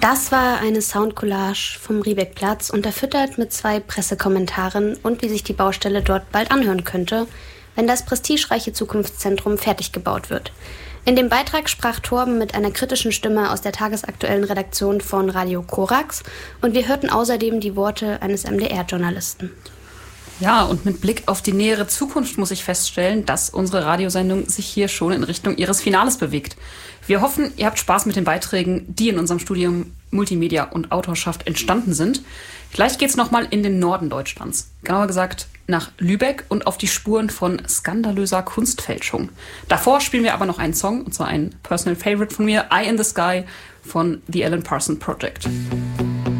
Das war eine Soundcollage vom Riebeckplatz, unterfüttert mit 2 Pressekommentaren und wie sich die Baustelle dort bald anhören könnte, wenn das prestigereiche Zukunftszentrum fertig gebaut wird. In dem Beitrag sprach Torben mit einer kritischen Stimme aus der tagesaktuellen Redaktion von Radio Korax und wir hörten außerdem die Worte eines MDR-Journalisten. Ja, und mit Blick auf die nähere Zukunft muss ich feststellen, dass unsere Radiosendung sich hier schon in Richtung ihres Finales bewegt. Wir hoffen, ihr habt Spaß mit den Beiträgen, die in unserem Studium Multimedia und Autorschaft entstanden sind. Gleich geht's nochmal in den Norden Deutschlands. Genauer gesagt nach Lübeck und auf die Spuren von skandalöser Kunstfälschung. Davor spielen wir aber noch einen Song, und zwar ein Personal Favorite von mir, Eye in the Sky von The Alan Parsons Project.